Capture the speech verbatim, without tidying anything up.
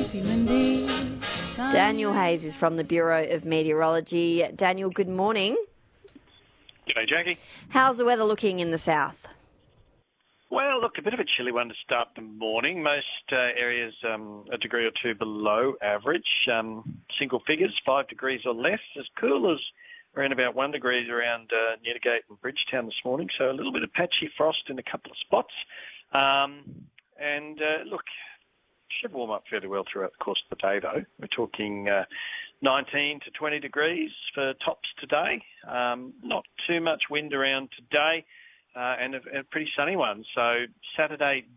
Daniel Hayes is from the Bureau of Meteorology. Daniel, good morning. G'day, Jackie. How's the weather looking in the south? Well, look, a bit of a chilly one to start the morning. Most uh, areas um, a degree or two below average. Um, single figures, five degrees or less. As cool as around about one degree around uh, Newdigate and Bridgetown this morning. So a little bit of patchy frost in a couple of spots. Um, and uh, look, should warm up fairly well throughout the course of the day, though. We're talking uh, nineteen to twenty degrees for tops today. Um, not too much wind around today. Uh, and a, a pretty sunny one. So Saturday